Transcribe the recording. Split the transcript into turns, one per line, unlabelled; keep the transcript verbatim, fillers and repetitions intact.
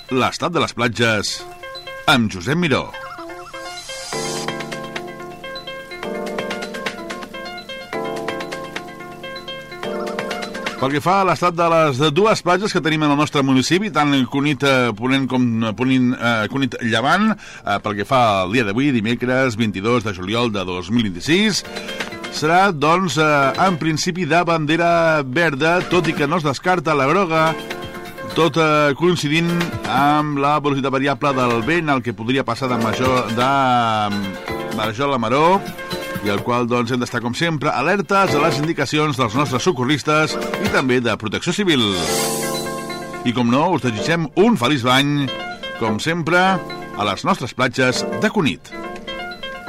l'estat de les platges amb Josep Miró. Pel que fa a l'estat de les dues platges que tenim en el nostre municipi, tant Cunit Ponent com Ponent, eh, Cunit Llevant, eh, pel que fa al dia d'avui, dimecres vint-i-dos de juliol de dos mil vint-i-sis, serà, doncs, eh, en principi de bandera verda, tot i que no es descarta la groga, tot eh, coincidint amb la velocitat variable del vent, el que podria passar de major, de major a la maró, i el qual, doncs, hem d'estar, com sempre, alertes a les indicacions dels nostres socorristes i també de Protecció Civil. I, com no, us desitgem un feliç bany, com sempre, a les nostres platges de Cunit.